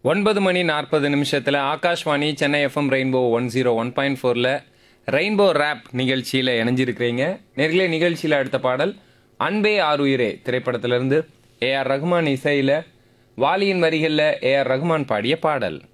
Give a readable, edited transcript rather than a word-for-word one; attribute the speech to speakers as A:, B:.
A: 9:40 Akashvani Chennai FM rainbow 101.4ல் rainbow rape நிகழ்ச்சியில் இணைஞ்சிருக்கிறீங்க. நேர்களே, நிகழ்ச்சியில் அடுத்த பாடல் அன்பே ஆருயிரே திரைப்படத்திலிருந்து ஏஆர் ரகுமான் இசையில் வாலியின் வரிகளில் ஏஆர் ரகுமான் பாடிய பாடல்.